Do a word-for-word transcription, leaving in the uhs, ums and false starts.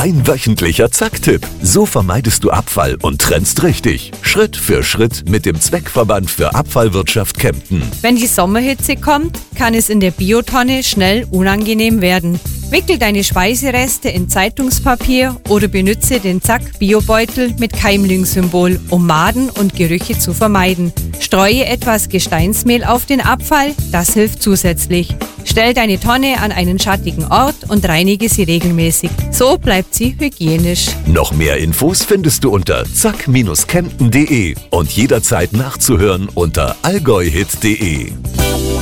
Dein wöchentlicher Zack-Tipp. So vermeidest du Abfall und trennst richtig. Schritt für Schritt mit dem Zweckverband für Abfallwirtschaft Kempten. Wenn die Sommerhitze kommt, kann es in der Biotonne schnell unangenehm werden. Wickel deine Speisereste in Zeitungspapier oder benütze den Zack-Biobeutel mit Keimlingssymbol, um Maden und Gerüche zu vermeiden. Streue etwas Gesteinsmehl auf den Abfall, das hilft zusätzlich. Stell deine Tonne an einen schattigen Ort und reinige sie regelmäßig. So bleibt sie hygienisch. Noch mehr Infos findest du unter zack Kempten punkt de und jederzeit nachzuhören unter allgäuhit punkt de.